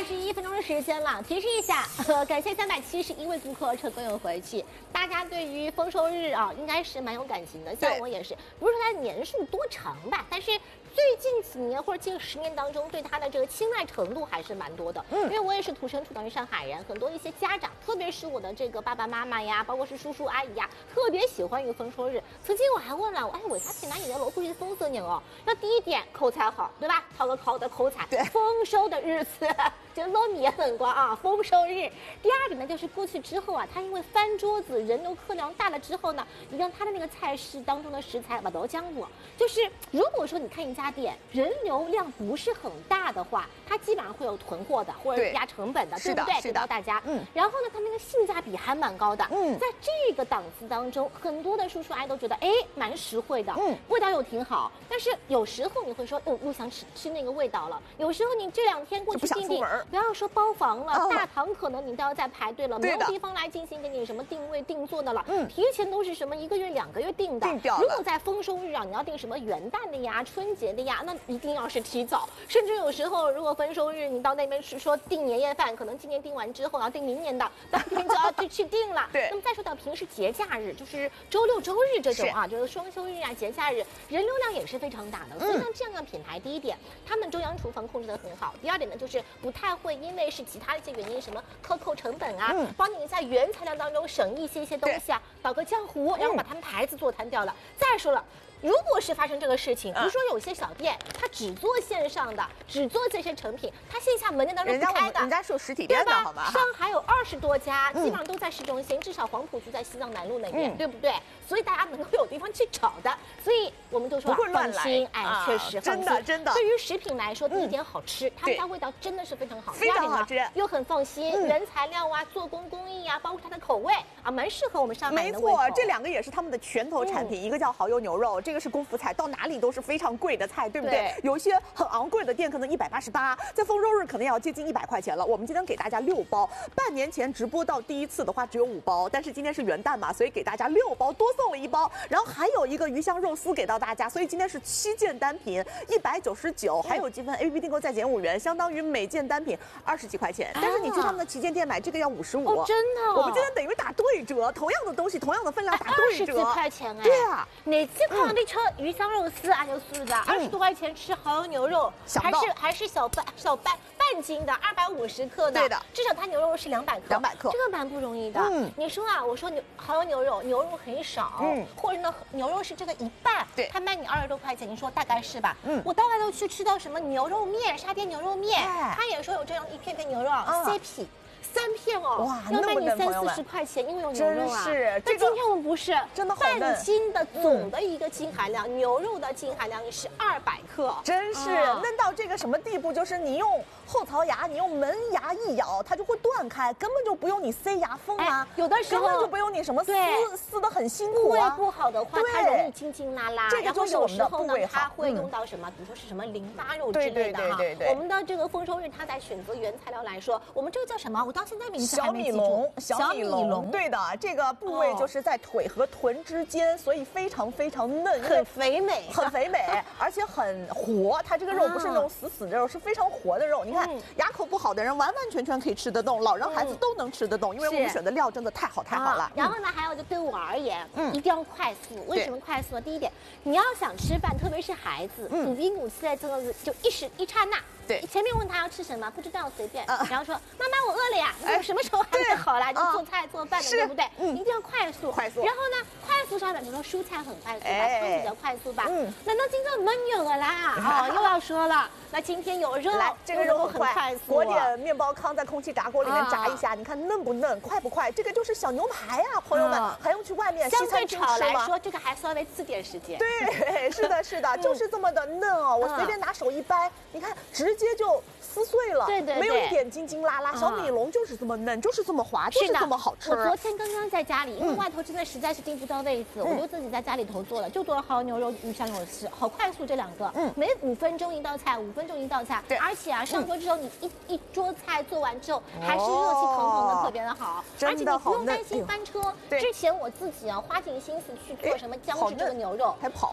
31分钟的时间了，提示一下，感谢371位顾客成功有回去。大家对于丰收日啊，应该是蛮有感情的，像我也是，不是说它年数多长吧，但是最近几年或者近10年当中，对它的这个青睐程度还是蛮多的。因为我也是土生土长的上海人，很多一些家长，特别是我的这个爸爸妈妈呀，包括是叔叔阿姨呀，特别喜欢一个丰收日。曾经我还问了，为啥去哪里的老婆是丰收年哦？那第一点口才好，对吧？讨个好的口才， 对， 丰收的日子。就糯米也很光啊，丰收日。第二点呢，就是过去之后啊，它因为翻桌子，人流客量大了之后呢，你让它的那个菜式当中的食材把都降过。就是如果说你看一家店人流量不是很大的话，它基本上会有囤货的或者压成本的，对不对？给到大家。然后呢，它那个性价比还蛮高的。在这个档次当中，很多的叔叔阿姨都觉得蛮实惠的。味道又挺好。但是有时候你会说，又想吃那个味道了。有时候你这2天过去定定。不要说包房了，大堂可能你都要在排队了，没有地方来进行给你什么定位定做的了。提前都是什么1个月、2个月定的。如果在丰收日啊，你要定什么元旦的呀、春节的呀，那一定要是提早。甚至有时候，如果丰收日你到那边去说订年夜饭，可能今年订完之后要订明年的，当天就要去订了。对。那么再说到平时节假日，就是周六周日这种啊，就是双休日啊、节假日，人流量也是非常大的。所以像这样的品牌，第一点，他们中央厨房控制得很好；第二点呢，就是不太会因为是其他的一些原因，什么扣成本啊，帮你在原材料当中省一些东西啊，倒个浆糊，然后把他们牌子做摊掉了。再说了。如果是发生这个事情，比如说有些小店，它只做线上的，只做这些成品，它线下门店当中不开的， 人家是有实体店的，好吗？ 上海有20多家，基本上都在市中心，至少黄浦区在西藏南路那边，对不对？所以大家能够有地方去找的，所以我们就说放心，确实放心， 真的。 对于食品来说，第一点好吃，他们家味道真的是非常好， 非常好吃， 又很放心，原材料啊、做工工艺啊，包括它的口味啊，蛮适合我们上海人的胃口。 没错，这2个也是他们的拳头产品，一个叫蚝油牛肉，这个是功夫菜，到哪里都是非常贵的菜，对不对？有一些很昂贵的店可能188，在丰收日可能要接近100块钱了。我们今天给大家6包，半年前直播到第一次的话只有5包，但是今天是元旦嘛，所以给大家6包，多送了1包。然后还有一个鱼香肉丝给到大家，所以今天是7件单品，199，还有积分 APP 订购再减5元，相当于每件单品20几块钱。但是你去他们的旗舰店买这个要55， 真的。 我们今天等于打对折，同样的东西，同样的分量打对折， 20几块钱对啊， 哪次看到那车鱼香肉丝啊，就是的，20多块钱吃蚝油牛肉，还是小半斤的250克的， 对的， 至少它牛肉是200克 ，200克， 这个蛮不容易的。你说啊，我说蚝油牛肉很少，或者呢牛肉是这个1半， 对， 他卖你20多块钱，你说大概是吧？我大概都去吃到什么牛肉面、沙爹牛肉面，他也说有这样一片牛肉CP。3片哦， 哇， 要卖你30、40块钱，因为有牛肉啊。 真是， 但今天我们不是， 真的半斤的总的一个净含量，牛肉的净含量是200克， 真是嫩到这个什么地步？就是你用后槽牙，你用门牙一咬，它就会断开，根本就不用你塞牙缝啊， 有的时候根本就不用你什么撕的很辛苦啊。部位不好的话，它容易筋拉拉。 这个就是我们的部位好。 它会用到什么？比如说是什么淋巴肉之类的哈。对。我们的这个丰收日，它在选择原材料来说，我们这个叫什么？我到现在名字还没。小米龙，对的，这个部位就是在腿和臀之间，所以非常嫩，很肥美，而且很活。它这个肉不是那种死的肉，是非常活的肉。你看，牙口不好的人完完全全可以吃得动，老人孩子都能吃得动，因为我们选的料真的太好了。然后呢，还有就对我而言，一定要快速。为什么快速呢？第一点，你要想吃饭，特别是孩子，5音5气在这个就一刹那。对，前面问他要吃什么，不知道随便，然后说妈妈我饿了呀，什么时候还没好啦？就做菜做饭的，对不对？一定要快速。然后呢，快速上面，比如说蔬菜很快速吧，汤比较快速吧。难道今天没有了啦？又要说了，那今天有肉， 这个肉很快速， 裹点面包糠在空气炸锅里面炸一下，你看嫩不嫩，快不快？这个就是小牛排啊，朋友们，还用去外面相对炒来说，这个还稍微次点时间。 对，是的，就是这么的嫩哦。我随便拿手一掰，你看直接就撕碎了， 对， 没有一点筋拉拉。小米龙就是这么嫩，就是这么滑，就是这么好吃。 我昨天刚刚在家里，因为外头真的实在是订不到位子，我就自己在家里头做了，就做了蚝油牛肉、鱼香肉丝，好快速这2个，每5分钟一道菜，5分钟一道菜。对，而且啊，上桌之后你一桌菜做完之后，还是热气腾腾的，特别的好，而且你不用担心翻车。之前我自己啊花尽心思去做什么姜汁这个牛肉， 还跑。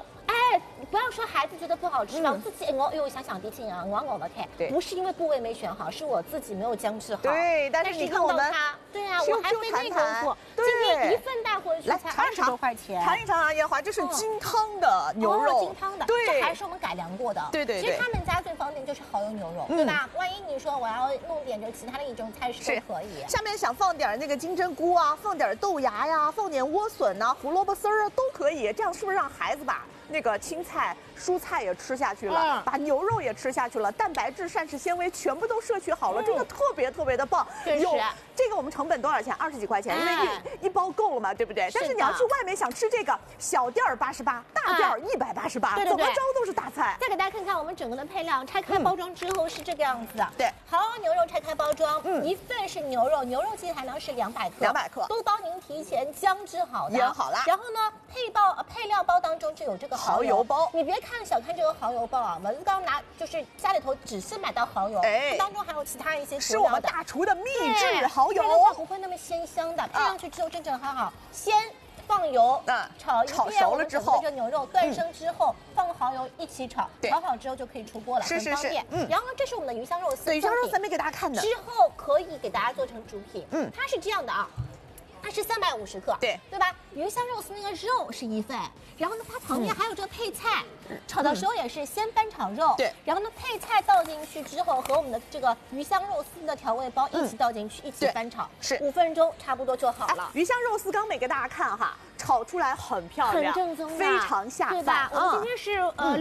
不要说孩子觉得不好吃了，我自己我又想想提醒啊，我的看，不是因为部位没选好，是我自己没有姜制好。 对，但是你看我们， 对啊，我还费那功夫，今天一份带回去才20多块钱。 尝一尝啊，艳华，这是金汤的牛肉， 金汤的， 对， 这还是我们改良过的。 对。 其实他们家最方便就是蚝油牛肉，对吧？万一你说我要弄点就其他的一种菜式都可以。 下面想放点那个金针菇啊，放点豆芽呀，放点莴笋呐、胡萝卜丝儿啊都可以。这样是不是让孩子把那个青菜、蔬菜也吃下去了，把牛肉也吃下去了，蛋白质、膳食纤维全部都摄取好了，真的特别的棒。 有这个我们成本多少钱？20几块钱，因为一包够了嘛，对不对？但是你要去外面想吃这个小店儿88，大店儿188，怎么着都是大菜。 再给大家看看我们整个的配料，拆开包装之后是这个样子的。对，蚝油牛肉拆开包装，一份是牛肉，牛肉净含量是200克 ，200克， 都帮您提前姜制好的， 腌好了。 然后呢，配料包当中就有这个蚝油包。你别小看这个蚝油包啊，我们刚拿就是家里头只是买到蚝油，当中还有其他一些是我们大厨的秘制蚝油， 不会那么鲜香的。配上去之后正好，先放油，炒熟了之后， 这个牛肉断生之后，放蚝油一起炒，炒好之后就可以出锅了，很方便。然后呢，这是我们的鱼香肉丝， 对，鱼香肉丝没给大家看的， 之后可以给大家做成主品。它是这样的啊。它是350克，对吧？鱼香肉丝那个肉是1份，然后呢，它旁边还有这个配菜，炒的时候也是先翻炒肉，对，然后呢，配菜倒进去之后，和我们的这个鱼香肉丝的调味包一起倒进去，一起翻炒，是5分钟差不多就好了。 鱼香肉丝刚没给大家看哈，炒出来很漂亮， 很正宗的， 非常下饭， 对吧？我们今天是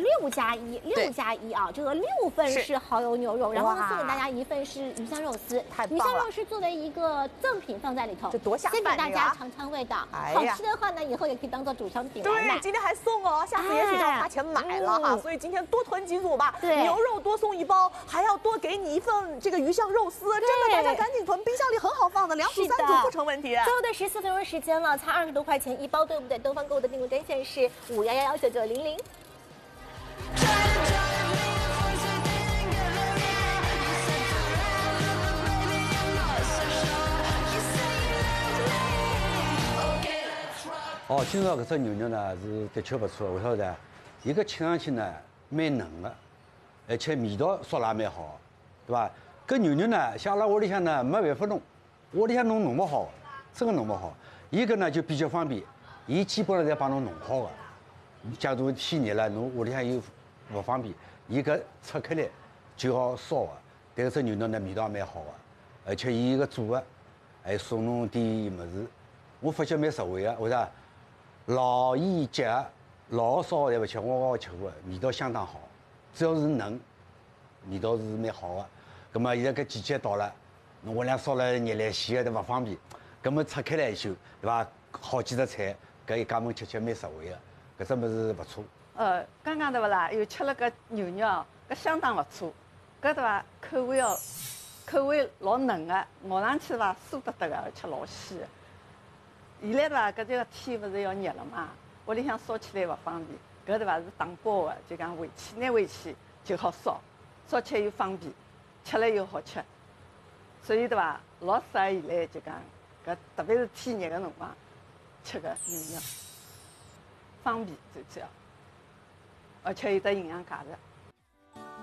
6+1啊，这个6份是蚝油牛肉，然后呢送给大家1份是鱼香肉丝，鱼香肉丝作为一个赠品放在里头， 这多下饭。 给大家尝味道，好吃的话呢，以后也可以当做主商品来卖。 对，今天还送哦，下次也许就要花钱买了哈。所以今天多囤几组吧，牛肉多送1包，还要多给你1份这个鱼香肉丝，真的大家赶紧囤，冰箱里很好放的，2组3组不成问题。 最后的14分钟时间了，才20多块钱1包，对不对？东方购物的订购专线是51119900。 哦，今朝搿只牛肉呢是的确不错，为啥子？一个吃上去呢蛮嫩的，而且味道烧了蛮好，对吧？搿牛肉呢，像阿拉屋里向呢没办法弄，屋里向弄不好，真个弄不好。伊搿呢就比较方便，伊基本上侪帮侬弄好的。假如天热了，侬屋里向又不方便，伊搿拆开来就好烧的。但是这牛肉呢味道也蛮好的，而且伊个做的还送侬点物事，我发觉蛮实惠的，为啥？老盐结老烧侪勿吃，我吃过，味道相当好。只要是嫩，味道是蛮好的。葛么现在搿季节到了，侬屋里向烧了热来咸的都勿方便，葛么拆开来一修，对伐？好几只菜，搿一家门吃蛮实惠的，搿只物事勿错。 刚刚对勿啦？又吃了个牛肉，搿相当勿错，搿对伐？口味老嫩的，咬上去对伐？酥得得的，而且老鲜的。现在对伐？搿这个天勿是要热了嘛？屋里向烧起来勿方便，搿对伐？是打包的，就讲回去拿回去就好烧，烧起来又方便，吃了又好吃，所以对伐？老适合现在就讲搿特别是天热的辰光吃个牛肉，方便最主要，而且有得营养价值。